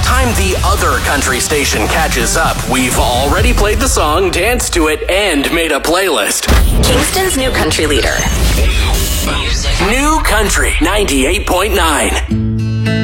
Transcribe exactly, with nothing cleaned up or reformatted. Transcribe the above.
time the other country station catches up, we've already played the song, danced to it, and made a playlist. Kingston's new country leader. New Country ninety-eight point nine.